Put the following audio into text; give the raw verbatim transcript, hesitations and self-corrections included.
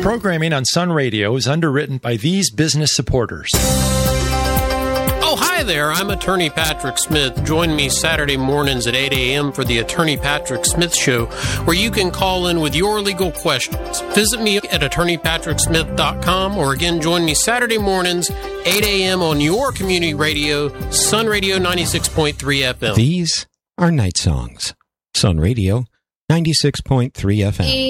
programming on Sun Radio is underwritten by these business supporters. Oh, hi there. I'm Attorney Patrick Smith. Join me Saturday mornings at eight a.m. for the Attorney Patrick Smith Show, where you can call in with your legal questions. Visit me at attorney patrick smith dot com, or again, join me Saturday mornings, eight a.m. on your community radio, Sun Radio ninety-six point three F M. These are Night Songs. Sun Radio ninety-six point three F M.